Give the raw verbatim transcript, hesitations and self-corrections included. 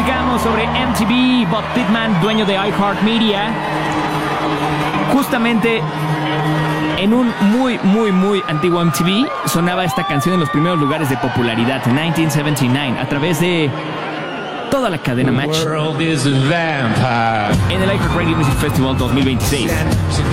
platicamos sobre M T V. Bob Pittman, dueño de iHeartMedia, justamente en un muy, muy, muy antiguo M T V sonaba esta canción en los primeros lugares de popularidad en mil novecientos setenta y nueve a través de toda la cadena Match en el iHeartRadio Music Festival dos mil veintiséis.